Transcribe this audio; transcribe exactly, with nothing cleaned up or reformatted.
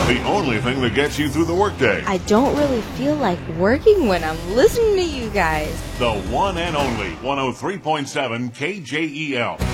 The only thing that gets you through the workday. I don't really feel like working when I'm listening to you guys. The one and only one oh three point seven K J E L.